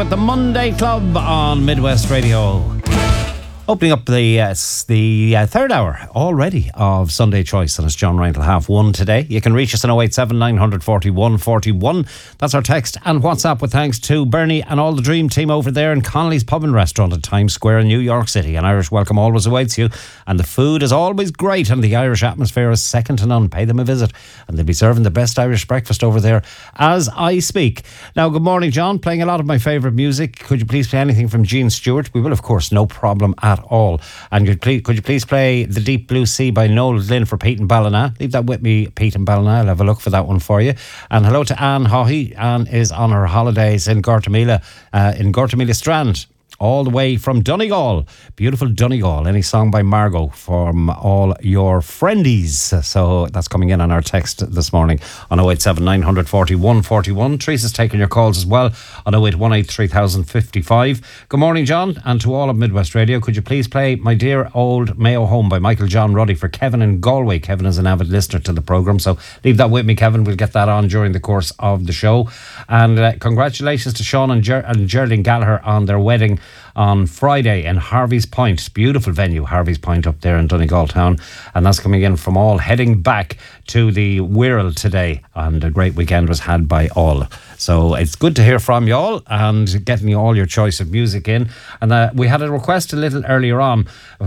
At the Monday Club on Midwest Radio. Opening up the third hour already of Sunday Choice, and it's John Ryan till 1:30 today. You can reach us on 087 941 41. That's our text and WhatsApp, with thanks to Bernie and all the Dream Team over there in Connolly's Pub and Restaurant at Times Square in New York City. An Irish welcome always awaits you, and the food is always great, and the Irish atmosphere is second to none. Pay them a visit, and they'll be serving the best Irish breakfast over there as I speak. Now, good morning, John. Playing a lot of my favourite music. Could you please play anything from Gene Stewart? We will, of course, no problem at all. And could you please play The Deep Blue Sea by Noel Lynn for Pete and Ballina? Leave that with me, Pete and Ballina. I'll have a look for that one for you. And hello to Anne Haughey. Anne is on her holidays in Gortamila Strand, all the way from Donegal. Beautiful Donegal. Any song by Margot from all your friendies. So that's coming in on our text this morning on 087 941 41. Teresa's taking your calls as well on 0818 3055. Good morning, John, and to all of Midwest Radio. Could you please play My Dear Old Mayo Home by Michael John Ruddy for Kevin in Galway? Kevin is an avid listener to the programme, so leave that with me, Kevin. We'll get that on during the course of the show. And congratulations to Sean and Geraldine Gallagher on their wedding on Friday in Harvey's Point. Beautiful venue, Harvey's Point, up there in Donegal town. And that's coming in from all heading back to the Wirral today. And a great weekend was had by all. So it's good to hear from you all and getting you all your choice of music in. And we had a request a little earlier on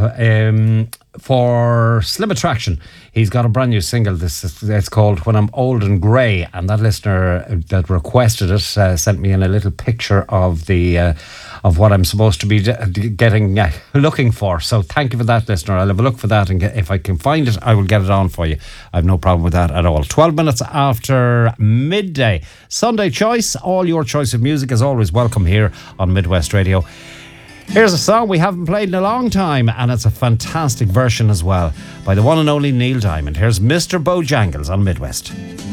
for Slim Attraction. He's got a brand new single. It's called When I'm Old and Grey, and that listener that requested it sent me in a little picture of the of what I'm supposed to be looking for. So thank you for that, listener. I'll have a look for that, and if I can find it, I will get it on for you. I have no problem with that at all. 12 minutes after midday. Sunday Choice. All your choice of music is always welcome here on Midwest Radio. Here's a song we haven't played in a long time, and it's a fantastic version as well by the one and only Neil Diamond. Here's Mr. Bojangles on Midwest.